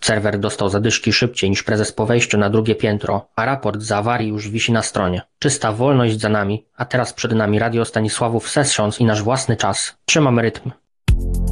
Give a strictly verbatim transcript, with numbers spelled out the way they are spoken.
Serwer dostał zadyszki szybciej niż prezes po wejściu na drugie piętro, a raport z awarii już wisi na stronie. Czysta wolność za nami, a teraz przed nami Radio Stanisławów Sessions i nasz własny czas. Trzymamy rytm.